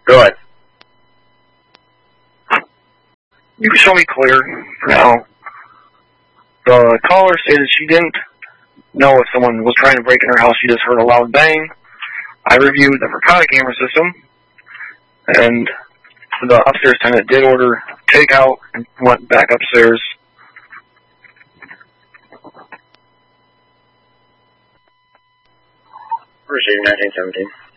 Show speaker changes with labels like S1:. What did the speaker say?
S1: Go ahead.
S2: You can show me clear for now. The caller stated she didn't know if someone was trying to break in her house. She just heard a loud bang. I reviewed the Verkada camera system, and the upstairs tenant did order takeout and went back upstairs.
S1: Receiving 1917.